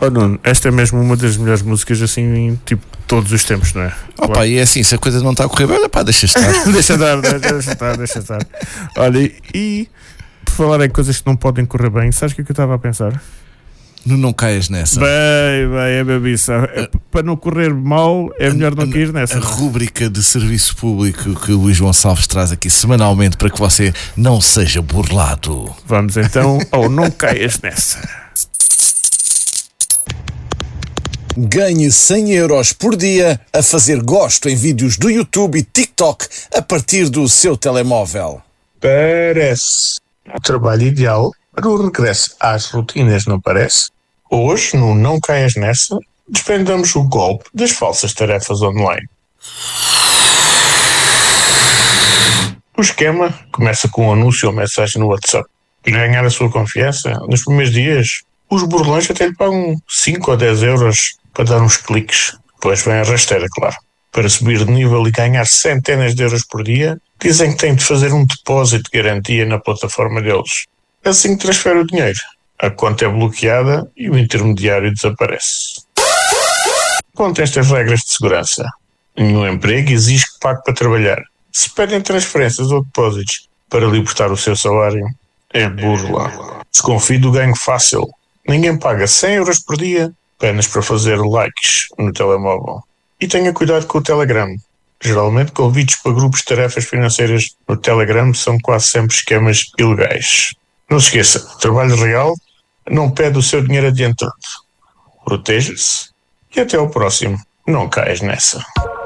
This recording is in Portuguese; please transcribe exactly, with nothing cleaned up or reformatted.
Oh, Nuno, esta é mesmo uma das melhores músicas assim, tipo, todos os tempos, não é? Oh, pá, e é assim, se a coisa não está a correr bem, olha pá, deixa estar. deixa estar, deixa estar, deixa estar. Olha, e por falar em coisas que não podem correr bem, sabes o que é que eu estava a pensar? Não, não caias nessa. Bem, bem, é bem isso. É, para não correr mal, é melhor não cair nessa. A rúbrica de serviço público que o Luís Gonçalves traz aqui semanalmente para que você não seja burlado. Vamos então ao Não Caias Nessa. Ganhe cem euros por dia a fazer gosto em vídeos do YouTube e TikTok a partir do seu telemóvel. Parece o trabalho ideal para o regresso às rotinas, não parece? Hoje, no Não Caias Nessa, desvendamos o golpe das falsas tarefas online. O esquema começa com um anúncio ou mensagem no WhatsApp. Para ganhar a sua confiança, nos primeiros dias, os burlões até lhe pagam cinco ou dez euros para dar uns cliques. Depois vem a rasteira, claro. Para subir de nível e ganhar centenas de euros por dia, dizem que tem de fazer um depósito de garantia na plataforma deles. Assim que transfere o dinheiro, a conta é bloqueada e o intermediário desaparece. Quanto a estas regras de segurança, nenhum emprego exige que pague para trabalhar. Se pedem transferências ou depósitos para libertar o seu salário, é burla. Desconfie do ganho fácil. Ninguém paga cem euros por dia apenas para fazer likes no telemóvel. E tenha cuidado com o Telegram. Geralmente, convites para grupos de tarefas financeiras no Telegram são quase sempre esquemas ilegais. Não se esqueça, o trabalho real não pede o seu dinheiro adiantado. Proteja-se e até ao próximo. Não caias nessa.